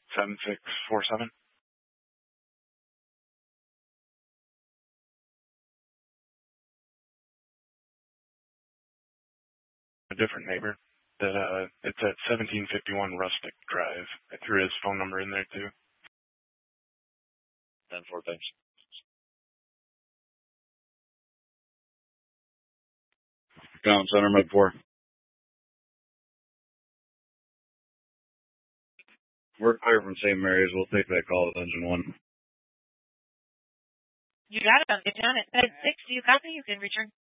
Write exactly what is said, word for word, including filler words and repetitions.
seven six four seven. A different neighbor. That uh, it's at seventeen fifty-one Rustic Drive. I threw his phone number in there too. ten four, thanks. Comm Center, Med four. We're clear from Saint Mary's. We'll take that call with engine one. You got it. I'll get down at Med six. Do you copy? You can return.